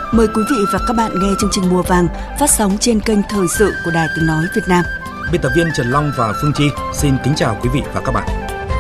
Mời quý vị và các bạn nghe chương trình Mùa Vàng phát sóng trên kênh Thời sự của Đài Tiếng nói Việt Nam. Biên tập viên Trần Long và Phương Chi xin kính chào quý vị và các bạn.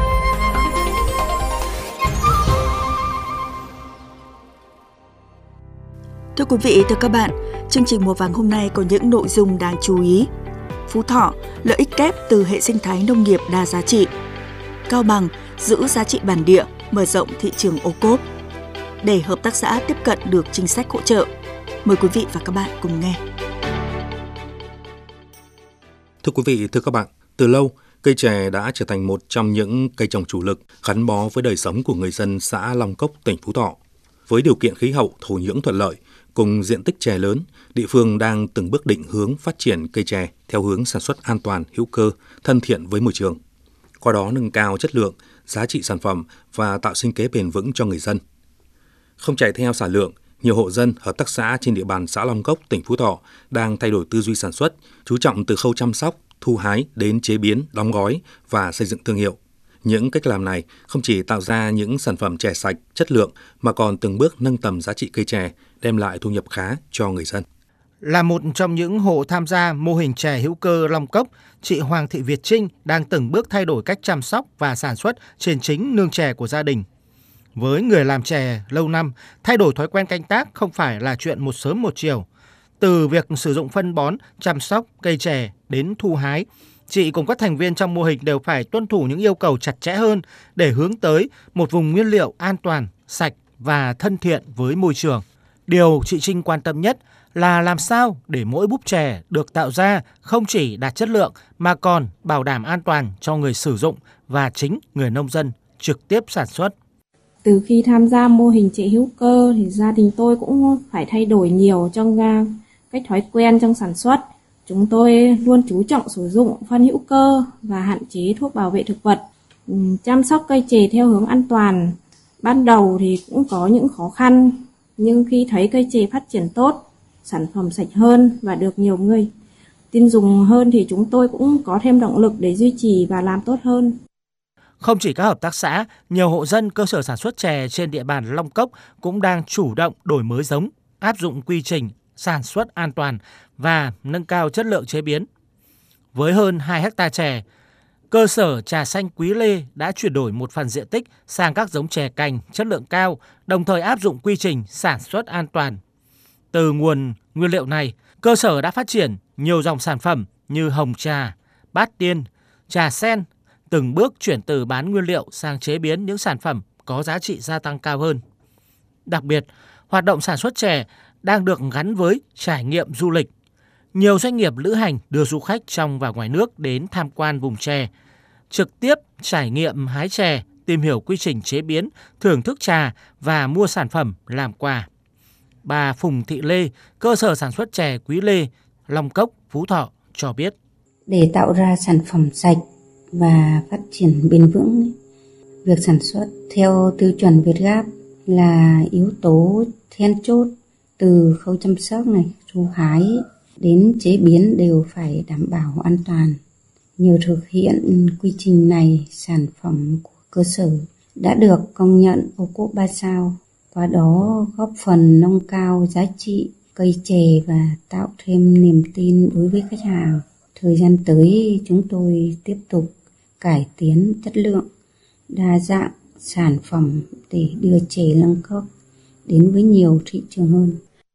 Thưa quý vị, thưa các bạn, chương trình Mùa Vàng hôm nay có những nội dung đáng chú ý. Phú Thọ, lợi ích kép từ hệ sinh thái nông nghiệp đa giá trị. Cao Bằng, giữ giá trị bản địa, mở rộng thị trường ô cốp. Để hợp tác xã tiếp cận được chính sách hỗ trợ. Mời quý vị và các bạn cùng nghe. Thưa quý vị, thưa các bạn, từ lâu, cây chè đã trở thành một trong những cây trồng chủ lực gắn bó với đời sống của người dân xã Long Cốc, tỉnh Phú Thọ. Với điều kiện khí hậu, thổ nhưỡng thuận lợi, cùng diện tích chè lớn, địa phương đang từng bước định hướng phát triển cây chè theo hướng sản xuất an toàn, hữu cơ, thân thiện với môi trường. Qua đó nâng cao chất lượng, giá trị sản phẩm và tạo sinh kế bền vững cho người dân. Không chạy theo sản lượng, nhiều hộ dân, hợp tác xã trên địa bàn xã Long Cốc, tỉnh Phú Thọ đang thay đổi tư duy sản xuất, chú trọng từ khâu chăm sóc, thu hái đến chế biến, đóng gói và xây dựng thương hiệu. Những cách làm này không chỉ tạo ra những sản phẩm chè sạch, chất lượng mà còn từng bước nâng tầm giá trị cây chè, đem lại thu nhập khá cho người dân. Là một trong những hộ tham gia mô hình chè hữu cơ Long Cốc, chị Hoàng Thị Việt Trinh đang từng bước thay đổi cách chăm sóc và sản xuất trên chính nương chè của gia đình. Với người làm chè lâu năm, thay đổi thói quen canh tác không phải là chuyện một sớm một chiều. Từ việc sử dụng phân bón, chăm sóc cây chè đến thu hái, chị cùng các thành viên trong mô hình đều phải tuân thủ những yêu cầu chặt chẽ hơn để hướng tới một vùng nguyên liệu an toàn, sạch và thân thiện với môi trường. Điều chị Trinh quan tâm nhất là làm sao để mỗi búp chè được tạo ra không chỉ đạt chất lượng mà còn bảo đảm an toàn cho người sử dụng và chính người nông dân trực tiếp sản xuất. Từ khi tham gia mô hình chè hữu cơ thì gia đình tôi cũng phải thay đổi nhiều trong cách thói quen trong sản xuất. Chúng tôi luôn chú trọng sử dụng phân hữu cơ và hạn chế thuốc bảo vệ thực vật. Chăm sóc cây chè theo hướng an toàn. Ban đầu thì cũng có những khó khăn, nhưng khi thấy cây chè phát triển tốt, sản phẩm sạch hơn và được nhiều người tin dùng hơn thì chúng tôi cũng có thêm động lực để duy trì và làm tốt hơn. Không chỉ các hợp tác xã, nhiều hộ dân cơ sở sản xuất chè trên địa bàn Long Cốc cũng đang chủ động đổi mới giống, áp dụng quy trình sản xuất an toàn và nâng cao chất lượng chế biến. Với hơn 2 hectare chè, cơ sở trà xanh Quý Lê đã chuyển đổi một phần diện tích sang các giống chè cành chất lượng cao, đồng thời áp dụng quy trình sản xuất an toàn. Từ nguồn nguyên liệu này, cơ sở đã phát triển nhiều dòng sản phẩm như hồng trà, bát tiên, trà sen, từng bước chuyển từ bán nguyên liệu sang chế biến những sản phẩm có giá trị gia tăng cao hơn. Đặc biệt, hoạt động sản xuất chè đang được gắn với trải nghiệm du lịch. Nhiều doanh nghiệp lữ hành đưa du khách trong và ngoài nước đến tham quan vùng chè, trực tiếp trải nghiệm hái chè, tìm hiểu quy trình chế biến, thưởng thức trà và mua sản phẩm làm quà. Bà Phùng Thị Lê, cơ sở sản xuất chè Quý Lê, Long Cốc, Phú Thọ cho biết. Để tạo ra sản phẩm sạch và phát triển bền vững, việc sản xuất theo tiêu chuẩn Việt Gáp là yếu tố then chốt. Từ khâu chăm sóc này, thu hái đến chế biến đều phải đảm bảo an toàn. Nhờ thực hiện quy trình này, sản phẩm của cơ sở đã được công nhận ô cốp 3 sao. Qua đó góp phần nâng cao giá trị cây chè và tạo thêm niềm tin đối với khách hàng. Thời gian tới, chúng tôi tiếp tục cải tiến chất lượng, đa dạng sản phẩm để đưa chè Long Cốc đến với nhiều thị trường hơn.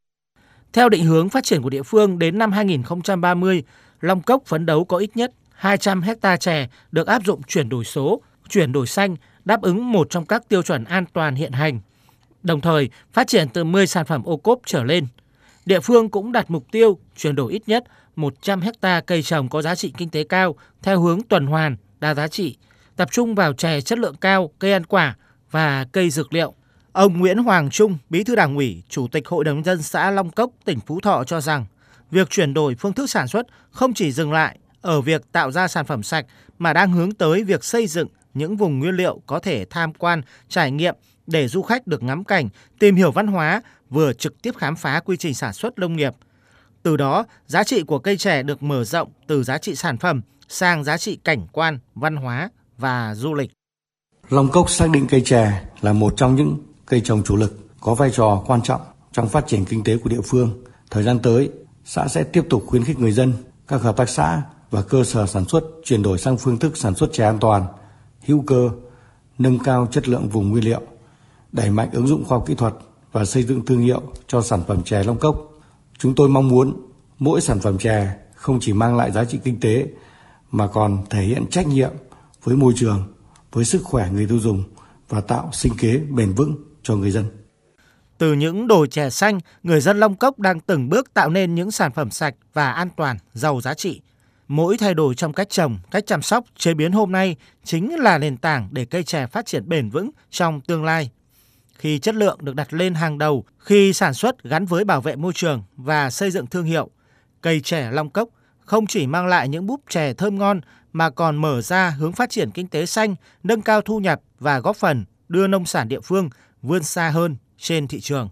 Theo định hướng phát triển của địa phương, đến năm 2030, Long Cốc phấn đấu có ít nhất 200 hectare chè được áp dụng chuyển đổi số, chuyển đổi xanh, đáp ứng một trong các tiêu chuẩn an toàn hiện hành. Đồng thời, phát triển từ 10 sản phẩm ô cốp trở lên. Địa phương cũng đặt mục tiêu chuyển đổi ít nhất 100 hectare cây trồng có giá trị kinh tế cao theo hướng tuần hoàn, đa giá trị, tập trung vào chè chất lượng cao, cây ăn quả và cây dược liệu. Ông Nguyễn Hoàng Trung, Bí thư Đảng ủy, Chủ tịch Hội đồng nhân dân xã Long Cốc, tỉnh Phú Thọ cho rằng, việc chuyển đổi phương thức sản xuất không chỉ dừng lại ở việc tạo ra sản phẩm sạch mà đang hướng tới việc xây dựng những vùng nguyên liệu có thể tham quan, trải nghiệm để du khách được ngắm cảnh, tìm hiểu văn hóa, vừa trực tiếp khám phá quy trình sản xuất nông nghiệp. Từ đó, giá trị của cây chè được mở rộng từ giá trị sản phẩm sang giá trị cảnh quan, văn hóa và du lịch. Long Cốc xác định cây chè là một trong những cây trồng chủ lực có vai trò quan trọng trong phát triển kinh tế của địa phương. Thời gian tới, xã sẽ tiếp tục khuyến khích người dân, các hợp tác xã và cơ sở sản xuất chuyển đổi sang phương thức sản xuất chè an toàn, hữu cơ, nâng cao chất lượng vùng nguyên liệu, đẩy mạnh ứng dụng khoa học kỹ thuật và xây dựng thương hiệu cho sản phẩm chè Long Cốc. Chúng tôi mong muốn mỗi sản phẩm chè không chỉ mang lại giá trị kinh tế mà còn thể hiện trách nhiệm với môi trường, với sức khỏe người tiêu dùng và tạo sinh kế bền vững cho người dân. Từ những đồi chè xanh, người dân Long Cốc đang từng bước tạo nên những sản phẩm sạch và an toàn, giàu giá trị. Mỗi thay đổi trong cách trồng, cách chăm sóc, chế biến hôm nay chính là nền tảng để cây chè phát triển bền vững trong tương lai. Khi chất lượng được đặt lên hàng đầu, khi sản xuất gắn với bảo vệ môi trường và xây dựng thương hiệu, cây chè Long Cốc không chỉ mang lại những búp chè thơm ngon mà còn mở ra hướng phát triển kinh tế xanh, nâng cao thu nhập và góp phần đưa nông sản địa phương vươn xa hơn trên thị trường.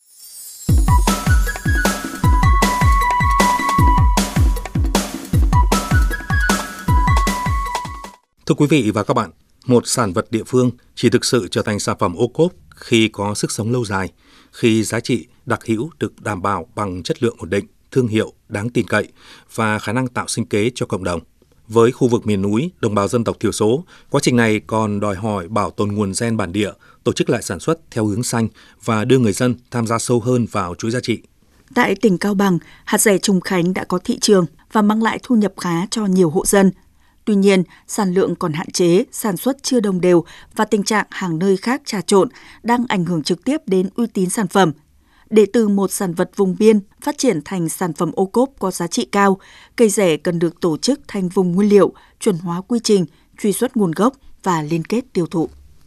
Thưa quý vị và các bạn, một sản vật địa phương chỉ thực sự trở thành sản phẩm ô cốp khi có sức sống lâu dài, khi giá trị đặc hữu được đảm bảo bằng chất lượng ổn định, thương hiệu đáng tin cậy và khả năng tạo sinh kế cho cộng đồng. Với khu vực miền núi, đồng bào dân tộc thiểu số, quá trình này còn đòi hỏi bảo tồn nguồn gen bản địa, tổ chức lại sản xuất theo hướng xanh và đưa người dân tham gia sâu hơn vào chuỗi giá trị. Tại tỉnh Cao Bằng, hạt dẻ Trùng Khánh đã có thị trường và mang lại thu nhập khá cho nhiều hộ dân. Tuy nhiên, sản lượng còn hạn chế, sản xuất chưa đồng đều và tình trạng hàng nơi khác trà trộn đang ảnh hưởng trực tiếp đến uy tín sản phẩm. Để từ một sản vật vùng biên phát triển thành sản phẩm ô cốp có giá trị cao, cây dẻ cần được tổ chức thành vùng nguyên liệu, chuẩn hóa quy trình, truy xuất nguồn gốc và liên kết tiêu thụ.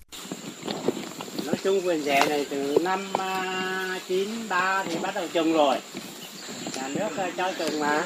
Nói chung vườn dẻ này từ năm 93 thì bắt đầu trồng rồi. Nhà nước cho trồng mà.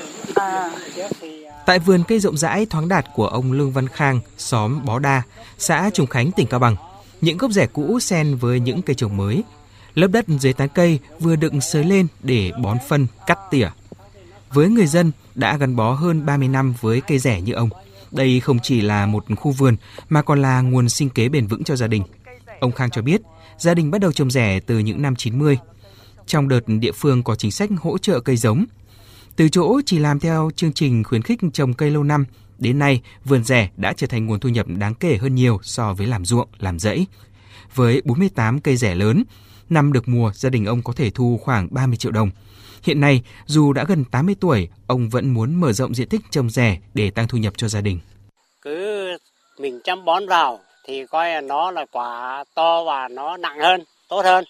Tại vườn cây rộng rãi thoáng đạt của ông Lương Văn Khang, xóm Bó Đa, xã Trùng Khánh, tỉnh Cao Bằng, những gốc dẻ cũ xen với những cây trồng mới. Lớp đất dưới tán cây vừa được xới lên để bón phân, cắt tỉa. Với người dân đã gắn bó hơn 30 năm với cây dẻ như ông, đây không chỉ là một khu vườn mà còn là nguồn sinh kế bền vững cho gia đình. Ông Khang cho biết, gia đình bắt đầu trồng dẻ từ những năm 90. Trong đợt địa phương có chính sách hỗ trợ cây giống. Từ chỗ chỉ làm theo chương trình khuyến khích trồng cây lâu năm, đến nay vườn dẻ đã trở thành nguồn thu nhập đáng kể hơn nhiều so với làm ruộng, làm rẫy. Với 48 cây dẻ lớn, năm được mùa gia đình ông có thể thu khoảng 30 triệu đồng. Hiện nay, dù đã gần 80 tuổi, ông vẫn muốn mở rộng diện tích trồng dẻ để tăng thu nhập cho gia đình. Cứ mình chăm bón vào thì coi là nó là quả to và nó nặng hơn, tốt hơn.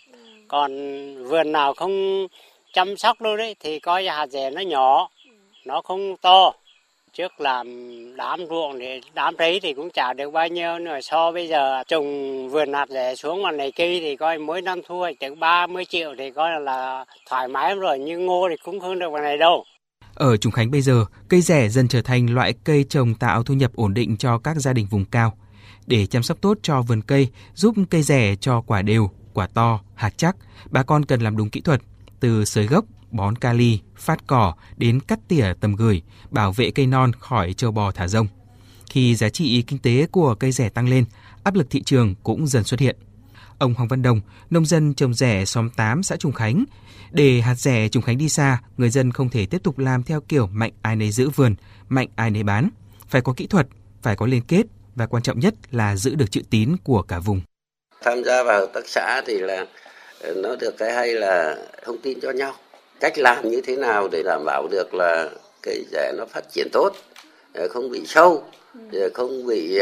Còn vườn nào không chăm sóc đâu đấy thì coi là hạt dẻ nó nhỏ, nó không to. Trước làm đám ruộng thì đám đấy thì cũng chả được bao nhiêu, nữa so bây giờ trồng vườn hạt dẻ xuống mà này cây thì coi mỗi năm thu hoạch được 30 triệu thì coi là thoải mái rồi, nhưng ngô thì cũng không được vào này đâu. Ở Trùng Khánh bây giờ, cây dẻ dần trở thành loại cây trồng tạo thu nhập ổn định cho các gia đình vùng cao. Để chăm sóc tốt cho vườn cây, giúp cây dẻ cho quả đều, quả to, hạt chắc, bà con cần làm đúng kỹ thuật, từ xới gốc, bón kali, phát cỏ đến cắt tỉa tầm gửi, bảo vệ cây non khỏi trâu bò thả rông. Khi giá trị kinh tế của cây dẻ tăng lên, áp lực thị trường cũng dần xuất hiện. Ông Hoàng Văn Đồng, nông dân trồng dẻ xóm 8 xã Trùng Khánh. Để hạt dẻ Trùng Khánh đi xa, người dân không thể tiếp tục làm theo kiểu mạnh ai nấy giữ vườn, mạnh ai nấy bán. Phải có kỹ thuật, phải có liên kết và quan trọng nhất là giữ được chữ tín của cả vùng. Tham gia vào hợp tác xã thì là nó được cái hay là thông tin cho nhau. Cách làm như thế nào để đảm bảo được là cây dẻ nó phát triển tốt, không bị sâu, không bị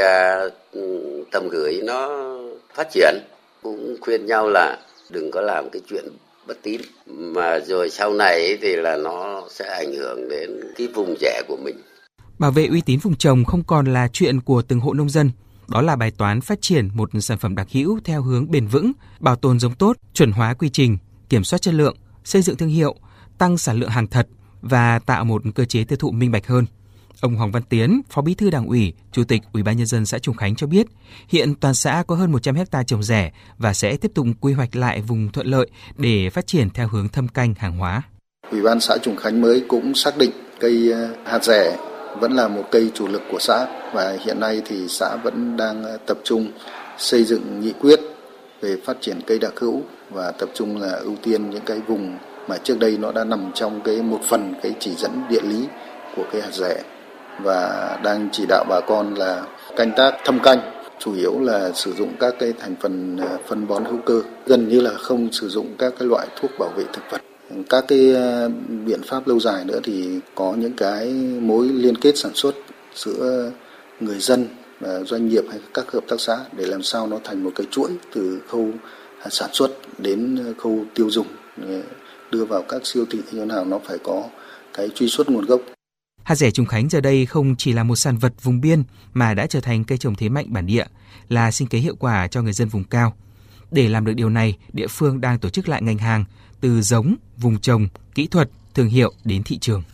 tầm gửi nó phát triển. Cũng khuyên nhau là đừng có làm cái chuyện bất tín mà rồi sau này thì là nó sẽ ảnh hưởng đến cái vùng dẻ của mình. Bảo vệ uy tín vùng trồng không còn là chuyện của từng hộ nông dân. Đó là bài toán phát triển một sản phẩm đặc hữu theo hướng bền vững, bảo tồn giống tốt, chuẩn hóa quy trình, kiểm soát chất lượng, xây dựng thương hiệu, tăng sản lượng hàng thật và tạo một cơ chế tiêu thụ minh bạch hơn. Ông Hoàng Văn Tiến, Phó Bí thư Đảng ủy, Chủ tịch Ủy ban nhân dân xã Trùng Khánh cho biết, hiện toàn xã có hơn 100 ha trồng dẻ và sẽ tiếp tục quy hoạch lại vùng thuận lợi để phát triển theo hướng thâm canh hàng hóa. Ủy ban xã Trùng Khánh mới cũng xác định cây hạt dẻ vẫn là một cây chủ lực của xã và hiện nay thì xã vẫn đang tập trung xây dựng nghị quyết về phát triển cây đặc hữu và tập trung là ưu tiên những cái vùng mà trước đây nó đã nằm trong cái một phần cái chỉ dẫn địa lý của cái hạt rẻ, và đang chỉ đạo bà con là canh tác thâm canh, chủ yếu là sử dụng các cái thành phần phân bón hữu cơ, gần như là không sử dụng các cái loại thuốc bảo vệ thực vật. Các cái biện pháp lâu dài nữa thì có những cái mối liên kết sản xuất giữa người dân, doanh nghiệp hay các hợp tác xã để làm sao nó thành một cái chuỗi từ khâu sản xuất đến khâu tiêu dùng, đưa vào các siêu thị như thế nào nó phải có cái truy xuất nguồn gốc. Hạt dẻ Trùng Khánh giờ đây không chỉ là một sản vật vùng biên mà đã trở thành cây trồng thế mạnh bản địa, là sinh kế hiệu quả cho người dân vùng cao. Để làm được điều này, địa phương đang tổ chức lại ngành hàng từ giống, vùng trồng, kỹ thuật, thương hiệu đến thị trường.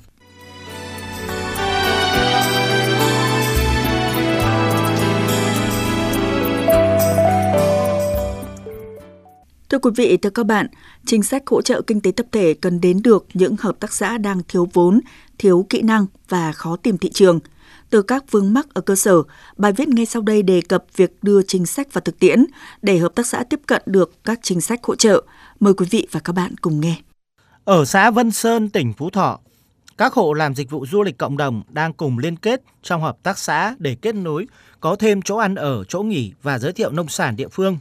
Thưa quý vị, thưa các bạn, chính sách hỗ trợ kinh tế tập thể cần đến được những hợp tác xã đang thiếu vốn, thiếu kỹ năng và khó tìm thị trường. Từ các vướng mắc ở cơ sở, bài viết ngay sau đây đề cập việc đưa chính sách vào thực tiễn để hợp tác xã tiếp cận được các chính sách hỗ trợ. Mời quý vị và các bạn cùng nghe. Ở xã Vân Sơn, tỉnh Phú Thọ, các hộ làm dịch vụ du lịch cộng đồng đang cùng liên kết trong hợp tác xã để kết nối, có thêm chỗ ăn ở, chỗ nghỉ và giới thiệu nông sản địa phương.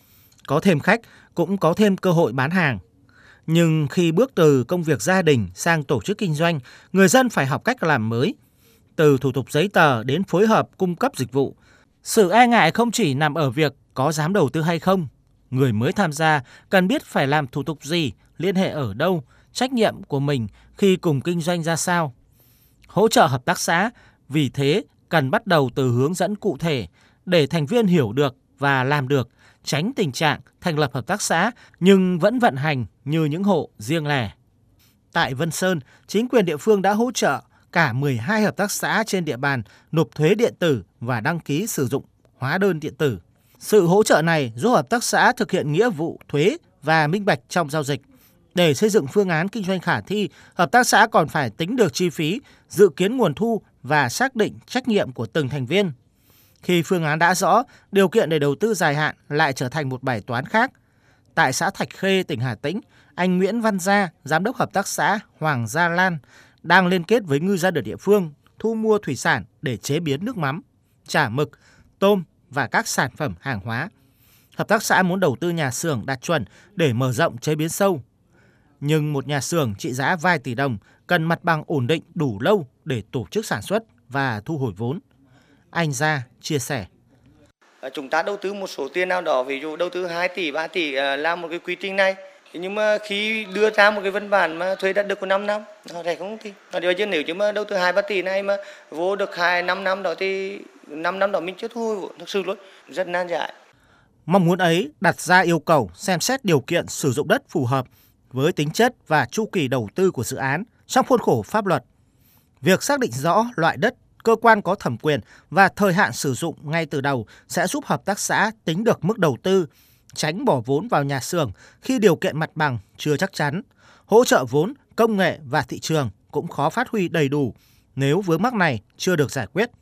Có thêm khách, cũng có thêm cơ hội bán hàng. Nhưng khi bước từ công việc gia đình sang tổ chức kinh doanh, người dân phải học cách làm mới. Từ thủ tục giấy tờ đến phối hợp cung cấp dịch vụ. Sự e ngại không chỉ nằm ở việc có dám đầu tư hay không. Người mới tham gia cần biết phải làm thủ tục gì, liên hệ ở đâu, trách nhiệm của mình khi cùng kinh doanh ra sao. Hỗ trợ hợp tác xã, vì thế cần bắt đầu từ hướng dẫn cụ thể để thành viên hiểu được và làm được, tránh tình trạng thành lập hợp tác xã nhưng vẫn vận hành như những hộ riêng lẻ. Tại Vân Sơn, chính quyền địa phương đã hỗ trợ cả 12 hợp tác xã trên địa bàn nộp thuế điện tử và đăng ký sử dụng hóa đơn điện tử. Sự hỗ trợ này giúp hợp tác xã thực hiện nghĩa vụ thuế và minh bạch trong giao dịch. Để xây dựng phương án kinh doanh khả thi, hợp tác xã còn phải tính được chi phí, dự kiến nguồn thu và xác định trách nhiệm của từng thành viên. Khi phương án đã rõ, điều kiện để đầu tư dài hạn lại trở thành một bài toán khác. Tại xã Thạch Khê, tỉnh Hà Tĩnh, anh Nguyễn Văn Gia, giám đốc hợp tác xã Hoàng Gia Lan, đang liên kết với ngư dân ở địa phương thu mua thủy sản để chế biến nước mắm, chả mực, tôm và các sản phẩm hàng hóa. Hợp tác xã muốn đầu tư nhà xưởng đạt chuẩn để mở rộng chế biến sâu. Nhưng một nhà xưởng trị giá vài tỷ đồng cần mặt bằng ổn định đủ lâu để tổ chức sản xuất và thu hồi vốn. Anh Gia chia sẻ. Chúng ta đầu tư một số tiền nào đó, ví dụ đầu tư 2 tỷ, 3 tỷ làm một cái quy trình này. Nhưng mà khi đưa ra một cái văn bản mà thuê đất được của 5 năm, họ lại không tin. Bây giờ nếu như mà đầu tư 2-3 tỷ này mà vô được 2-5 năm đó thì 5 năm đó mình chưa thu hồi vốn, thực sự luôn, rất nan giải. Mong muốn ấy đặt ra yêu cầu xem xét điều kiện sử dụng đất phù hợp với tính chất và chu kỳ đầu tư của dự án trong khuôn khổ pháp luật. Việc xác định rõ loại đất, cơ quan có thẩm quyền và thời hạn sử dụng ngay từ đầu sẽ giúp hợp tác xã tính được mức đầu tư, tránh bỏ vốn vào nhà xưởng khi điều kiện mặt bằng chưa chắc chắn. Hỗ trợ vốn, công nghệ và thị trường cũng khó phát huy đầy đủ nếu vướng mắc này chưa được giải quyết.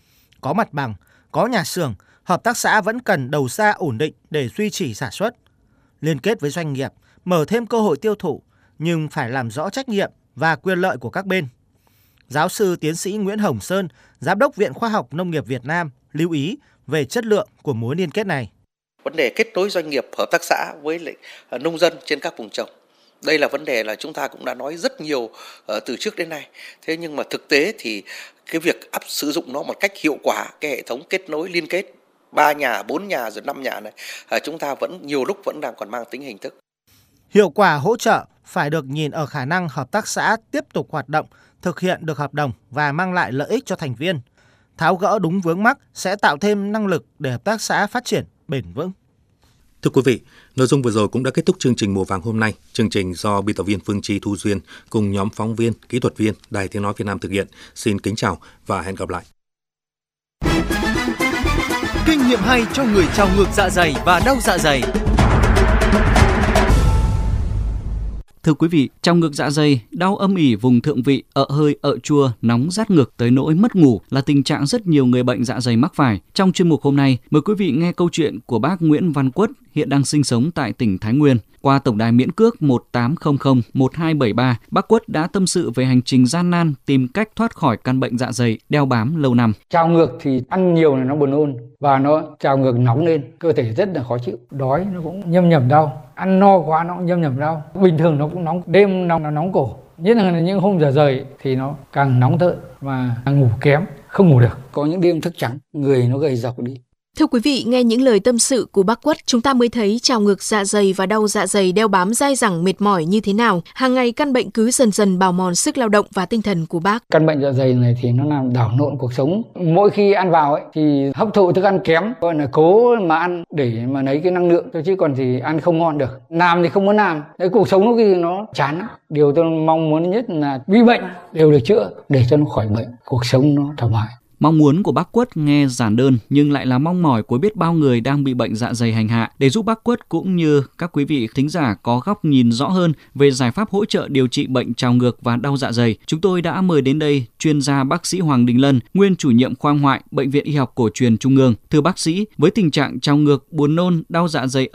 Có mặt bằng, có nhà xưởng, hợp tác xã vẫn cần đầu ra ổn định để duy trì sản xuất. Liên kết với doanh nghiệp, mở thêm cơ hội tiêu thụ, nhưng phải làm rõ trách nhiệm và quyền lợi của các bên. Giáo sư tiến sĩ Nguyễn Hồng Sơn, Giám đốc Viện Khoa học Nông nghiệp Việt Nam, lưu ý về chất lượng của mối liên kết này. Vấn đề kết nối doanh nghiệp, hợp tác xã với lại nông dân trên các vùng trồng. Đây là vấn đề là chúng ta cũng đã nói rất nhiều từ trước đến nay. Thế nhưng mà thực tế thì cái việc sử dụng nó một cách hiệu quả, cái hệ thống kết nối liên kết 3 nhà, 4 nhà rồi 5 nhà này, chúng ta vẫn nhiều lúc vẫn đang còn mang tính hình thức. Hiệu quả hỗ trợ phải được nhìn ở khả năng hợp tác xã tiếp tục hoạt động, thực hiện được hợp đồng và mang lại lợi ích cho thành viên. Tháo gỡ đúng vướng mắc sẽ tạo thêm năng lực để hợp tác xã phát triển bền vững. Thưa quý vị, nội dung vừa rồi cũng đã kết thúc chương trình Mùa Vàng hôm nay. Chương trình do biên tập viên Phương Chi, Thu Duyên cùng nhóm phóng viên, kỹ thuật viên Đài Tiếng nói Việt Nam thực hiện. Xin kính chào và hẹn gặp lại. Kinh nghiệm hay cho người trào ngược dạ dày và đau dạ dày. Thưa quý vị, trào ngược dạ dày, đau âm ỉ vùng thượng vị, ợ hơi, ợ chua, nóng rát ngực tới nỗi mất ngủ là tình trạng rất nhiều người bệnh dạ dày mắc phải. Trong chuyên mục hôm nay, mời quý vị nghe câu chuyện của bác Nguyễn Văn Quất, hiện đang sinh sống tại tỉnh Thái Nguyên. Qua tổng đài miễn cước 1800 1273, bác Quất đã tâm sự về hành trình gian nan tìm cách thoát khỏi căn bệnh dạ dày đeo bám lâu năm. Trào ngược thì ăn nhiều là nó buồn nôn và nó trào ngược nóng lên, cơ thể rất là khó chịu, đói nó cũng nhâm nhầm đau, ăn no quá nó cũng nhâm nhầm đau. Bình thường nó cũng nóng, đêm nó nóng cổ, nhất là những hôm dạ dày thì nó càng nóng tợn và ngủ kém, không ngủ được. Có những đêm thức trắng, người nó gầy rộc đi. Thưa quý vị, nghe những lời tâm sự của bác Quất, chúng ta mới thấy trào ngược dạ dày và đau dạ dày đeo bám dai dẳng mệt mỏi như thế nào. Hàng ngày căn bệnh cứ dần dần bào mòn sức lao động và tinh thần của bác. Căn bệnh dạ dày này thì nó làm đảo lộn cuộc sống. Mỗi khi ăn vào thì hấp thụ thức ăn kém, gọi là cố mà ăn để mà lấy cái năng lượng thôi, chứ còn thì ăn không ngon được. Làm thì không muốn làm, cái cuộc sống lúc khi nó chán lắm. Điều tôi mong muốn nhất là bị bệnh đều được chữa để cho nó khỏi bệnh, cuộc sống nó thoải mái. Mong muốn của bác Quất nghe giản đơn nhưng lại là mong mỏi của biết bao người đang bị bệnh dạ dày hành hạ. Để giúp bác Quất cũng như các quý vị thính giả có góc nhìn rõ hơn về giải pháp hỗ trợ điều trị bệnh trào ngược và đau dạ dày, chúng tôi đã mời đến đây chuyên gia bác sĩ Hoàng Đình Lân, nguyên chủ nhiệm khoa ngoại Bệnh viện Y học Cổ truyền Trung ương. Thưa bác sĩ, với tình trạng trào ngược, buồn nôn, đau dạ dày